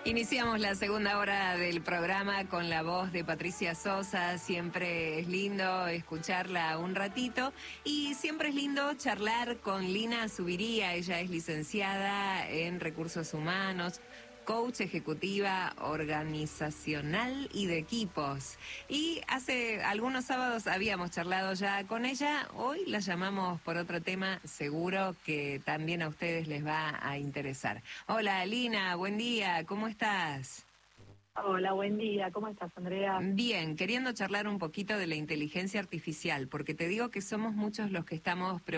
Iniciamos la segunda hora del programa con la voz de Patricia Sosa. Siempre es lindo escucharla un ratito y siempre es lindo charlar con Lina Zuviría. Ella es licenciada en Recursos Humanos, coach ejecutiva organizacional y de equipos. Y hace algunos sábados habíamos charlado ya con ella. Hoy la llamamos por otro tema, seguro que también a ustedes les va a interesar. Hola Lina, buen día, ¿cómo estás? Hola, buen día. ¿Cómo estás, Andrea? Bien, queriendo charlar un poquito de la inteligencia artificial, porque te digo que somos muchos los que estamos